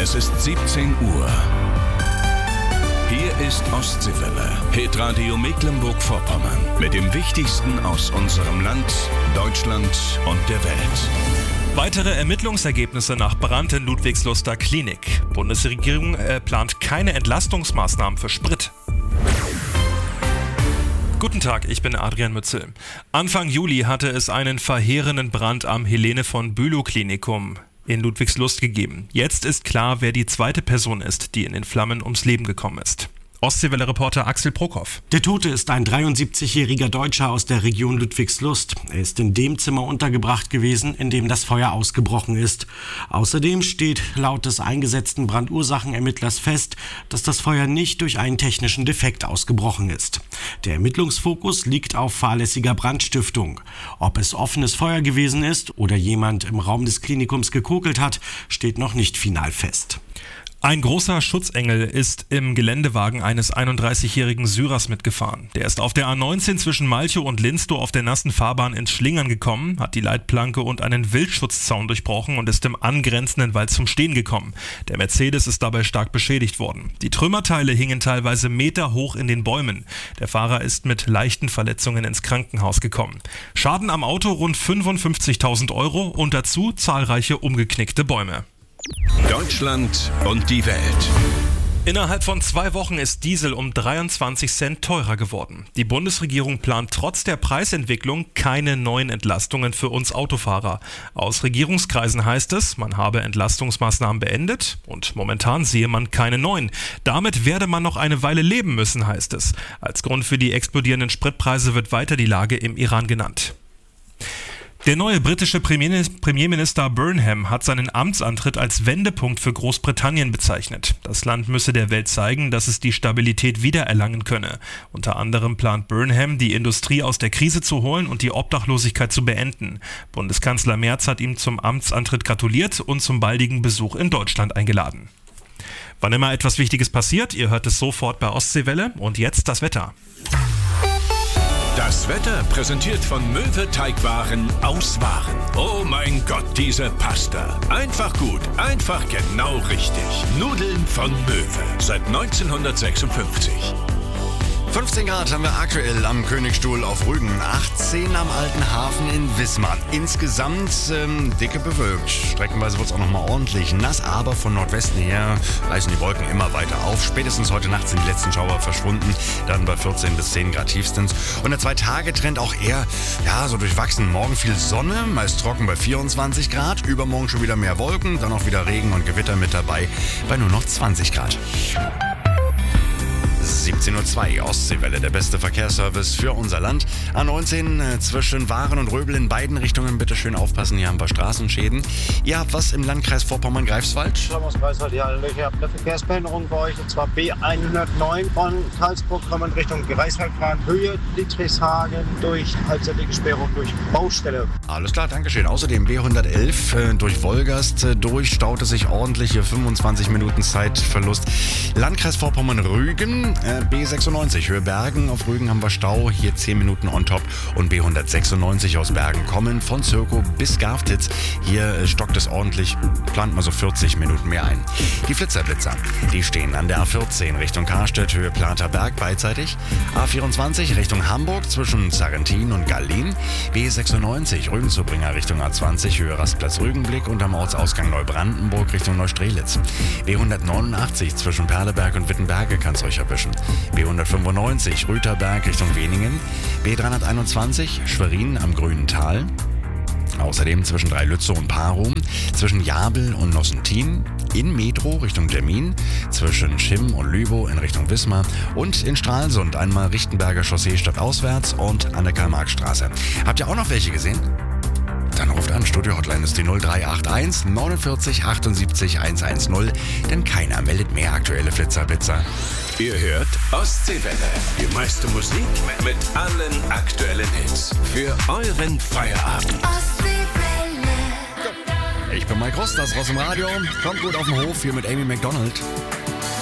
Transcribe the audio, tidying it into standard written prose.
Es ist 17 Uhr. Hier ist Ostseewelle, Hitradio Mecklenburg-Vorpommern. Mit dem Wichtigsten aus unserem Land, Deutschland und der Welt. Weitere Ermittlungsergebnisse nach Brand in Ludwigsluster Klinik. Bundesregierung plant keine Entlastungsmaßnahmen für Sprit. Guten Tag, ich bin Adrian Mützel. Anfang Juli hatte es einen verheerenden Brand am Helene von Bülow Klinikum in Ludwigslust gegeben. Jetzt ist klar, wer die zweite Person ist, die in den Flammen ums Leben gekommen ist. Ostseewelle-Reporter Axel Prokop. Der Tote ist ein 73-jähriger Deutscher aus der Region Ludwigslust. Er ist in dem Zimmer untergebracht gewesen, in dem das Feuer ausgebrochen ist. Außerdem steht laut des eingesetzten Brandursachenermittlers fest, dass das Feuer nicht durch einen technischen Defekt ausgebrochen ist. Der Ermittlungsfokus liegt auf fahrlässiger Brandstiftung. Ob es offenes Feuer gewesen ist oder jemand im Raum des Klinikums gekokelt hat, steht noch nicht final fest. Ein großer Schutzengel ist im Geländewagen eines 31-jährigen Syrers mitgefahren. Der ist auf der A19 zwischen Malchow und Linstow auf der nassen Fahrbahn ins Schlingern gekommen, hat die Leitplanke und einen Wildschutzzaun durchbrochen und ist im angrenzenden Wald zum Stehen gekommen. Der Mercedes ist dabei stark beschädigt worden. Die Trümmerteile hingen teilweise meterhoch in den Bäumen. Der Fahrer ist mit leichten Verletzungen ins Krankenhaus gekommen. Schaden am Auto rund 55.000 Euro und dazu zahlreiche umgeknickte Bäume. Deutschland und die Welt. Innerhalb von 2 Wochen ist Diesel um 23 Cent teurer geworden. Die Bundesregierung plant trotz der Preisentwicklung keine neuen Entlastungen für uns Autofahrer. Aus Regierungskreisen heißt es, man habe Entlastungsmaßnahmen beendet und momentan sehe man keine neuen. Damit werde man noch eine Weile leben müssen, heißt es. Als Grund für die explodierenden Spritpreise wird weiter die Lage im Iran genannt. Der neue britische Premierminister Burnham hat seinen Amtsantritt als Wendepunkt für Großbritannien bezeichnet. Das Land müsse der Welt zeigen, dass es die Stabilität wiedererlangen könne. Unter anderem plant Burnham, die Industrie aus der Krise zu holen und die Obdachlosigkeit zu beenden. Bundeskanzler Merz hat ihm zum Amtsantritt gratuliert und zum baldigen Besuch in Deutschland eingeladen. Wann immer etwas Wichtiges passiert, ihr hört es sofort bei Ostseewelle und jetzt das Wetter. Das Wetter präsentiert von Möwe Teigwaren aus Waren. Oh mein Gott, diese Pasta. Einfach gut, einfach genau richtig. Nudeln von Möwe. Seit 1956. 15 Grad haben wir aktuell am Königstuhl auf Rügen, 18 am Alten Hafen in Wismar. Insgesamt dicke bewölkt. Streckenweise wird es auch nochmal ordentlich nass, aber von Nordwesten her reißen die Wolken immer weiter auf. Spätestens heute Nacht sind die letzten Schauer verschwunden, dann bei 14 bis 10 Grad tiefstens. Und der 2-Tage-Trend auch eher, so durchwachsen. Morgen viel Sonne, meist trocken bei 24 Grad. Übermorgen schon wieder mehr Wolken, dann auch wieder Regen und Gewitter mit dabei bei nur noch 20 Grad. 17:02 Uhr, Ostseewelle, der beste Verkehrsservice für unser Land. A19 zwischen Waren und Röbel in beiden Richtungen. Bitte schön aufpassen, hier haben wir Straßenschäden. Ihr habt was im Landkreis Vorpommern-Greifswald? Greifswald, ja, ich habe eine Verkehrsbehinderung bei euch, und zwar B109 von Karlsburg kommend Richtung Greifswald fahren. Höhe Dietrichshagen durch halbseitige Sperrung durch Baustelle. Alles klar, Dankeschön. Außerdem B111 durch Wolgast durch, staute sich ordentliche 25 Minuten Zeitverlust. Landkreis Vorpommern-Rügen. B96 Höhe Bergen, auf Rügen haben wir Stau, hier 10 Minuten on top. Und B196 aus Bergen kommen von Zirkow bis Garftitz. Hier stockt es ordentlich, plant mal so 40 Minuten mehr ein. Die Flitzer, die stehen an der A14 Richtung Karstedt, Höhe Platerberg beidseitig. A24 Richtung Hamburg zwischen Sarrentin und Gallin. B96 Rügenzubringer Richtung A20 Höhe Rastplatz Rügenblick und am Ortsausgang Neubrandenburg Richtung Neustrelitz. B189 zwischen Perleberg und Wittenberge kann es euch erwischen. B195 Rüterberg Richtung Weningen, B321 Schwerin am Grünen Tal, außerdem zwischen Dreilützow und Parum, zwischen Jabel und Nossentin, in Metro Richtung Demmin, zwischen Schimm und Lübow in Richtung Wismar und in Stralsund einmal Richtenberger Chaussee stadtauswärts und an der Karl-Marx-Straße. Habt ihr auch noch welche gesehen? Dann ruft an, Studio-Hotline ist die 0381 49 78 110, denn keiner meldet mehr aktuelle Flitzer-Blitzer. Ihr hört Ostseewelle, die meiste Musik mit allen aktuellen Hits für euren Feierabend. Ich bin Mike Ross, das Ross im Radio. Kommt gut auf den Hof hier mit Amy McDonald.